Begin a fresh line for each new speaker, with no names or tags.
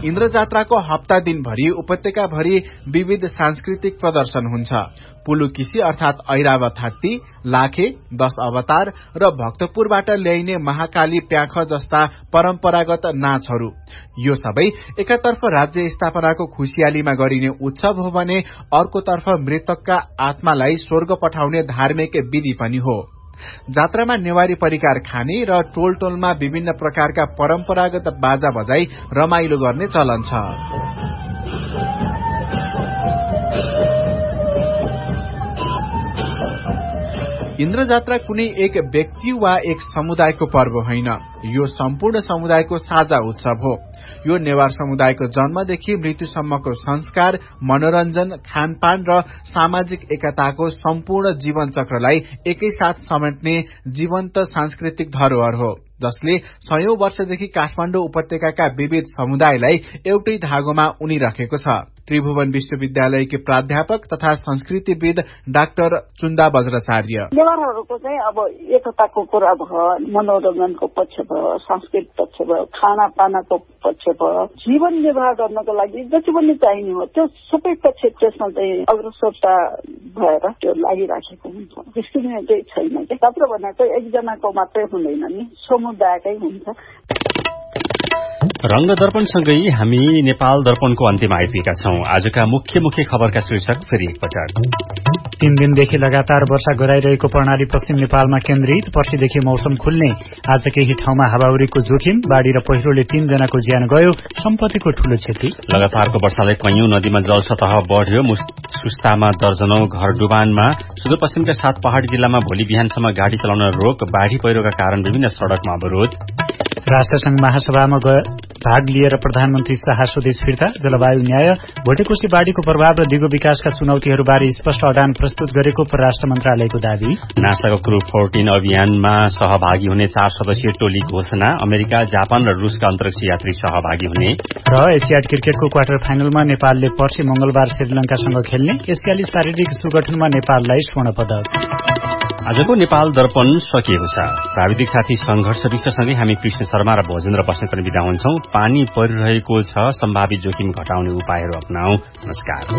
इन्द्रजात्राको हप्ता दिनभरि उपत्यकाभरि विविध सांस्कृतिक प्रदर्शन हुन्छ। पुलुकिसी अर्थात ऐरावत हात्ती, लाखे, 10 अवतार र भक्तपुरबाट ल्याइने महाकाली प्याख जस्ता परम्परागत नाचहरू। यो सबै एकातर्फ राज्य स्थापनाको खुशियालीमा गरिने उत्सव हो भने अर्कोतर्फ मृतकका आत्मालाई स्वर्ग पठाउने धार्मिक विधि पनि हो। जात्रामा नेवारी परिकार खाने र टोल टोलमा विभिन्न प्रकारका परम्परागत बाजा बजाई रमाइलो गर्ने चलन छ। इन्द्रजात्रा कुनै एक व्यक्ति वा एक समुदायको पर्व होइन, यो सम्पूर्ण समुदायको साझा उत्सव हो। यो नेवार समुदायको जन्मदेखि मृत्युसम्मको संस्कार, मनोरञ्जन, खानपान र सामाजिक एकताको सम्पूर्ण जीवन चक्रलाई एकैसाथ समेट्ने जीवन्त सांस्कृतिक धरोहर हो, जसले सयौं वर्षदेखि काठमाडौँ उपत्यकाका विविध समुदायलाई एउटै धागोमा उनिराखेको छ। त्रिभुवन विश्वविद्यालयकी प्राध्यापक तथा संस्कृतिविद डाक्टर चुन्दा वज्राचार्य।
नेवारहरूको चाहिँ अब एकताको कुरा भयो, मनोरञ्जनको पक्ष भयो, सांस्कृतिक पक्ष भयो, खानापानाको पक्ष भयो, जीवन निर्वाह गर्नको लागि जति पनि चाहिने हो त्यो सबै पक्ष त्यसमा चाहिँ अग्रसरता भएर त्यो लागिराखेको हुन्छ। डिस्क्रिमिनेट चाहिँ छैन कि जात्रा भनेको एकजनाको मात्रै हुँदैन नि, समुदायकै हुन्छ।
रंग दर्पणसँगै हामी नेपाल दर्पणको अन्त्यमा आइपुगेका छौं। आजका मुख्य खबरका शीर्षक फेरि एकपटक।
3 दिनदेखि लगातार वर्षा गराइरहेको प्रणाली पश्चिम नेपालमा केन्द्रित, पर्सिदेखि मौसम खुल्ने। आज केही ठाउँमा हावाहुरीको जोखिम, बाढ़ी र पहिरोले 3 जनाको ज्यान गयो, सम्पत्तिको ठूलो क्षति।
लगातारको वर्षाले कैयौं नदीमा जलसतह बढ़्यो, सुस्तामा दर्जनौं घर डुबानमा। सुदूरपश्चिमका 7 पहाड़ी जिल्लामा भोलि बिहानसम्म गाड़ी चलाउन रोक, बाढ़ी पहिरोका कारण विभिन्न सड़कमा अवरोध।
राष्ट्रसंघ महासभामा भाग लिएर प्रधानमन्त्री शाह स्वदेश फिर्ता, जलवायु न्याय, भोटेकोशी बाढ़ीको प्रभाव र दिगो विकासका चुनौतीहरूबारे स्पष्ट अडान प्रस्तुत गरेको परराष्ट्र मन्त्रालयको दावी।
नासाको क्रू 14 अभियानमा सहभागी हुने 4 सदस्यीय टोली घोषणा, अमेरिका, जापान र रूसका अन्तरिक्ष यात्री सहभागी हुने।
र एसियाड क्रिकेटको क्वार्टर फाइनलमा नेपालले पर्सि मंगलबार श्रीलंकासँग खेल्ने, एसियाली शारीरिक सुगठनमा नेपाललाई स्वर्ण पदक।
आजको नेपाल दर्पण सकिएको छ। प्राविधिक साथी संघर्ष विष्टसँगै हामी कृष्ण शर्मा र भोजेन्द्र बस्नेत पनि बिदा हुन्छौं। पानी परिरहेको छ, सम्भावित जोखिम घटाउने उपायहरू अपनाऊ। नमस्कार।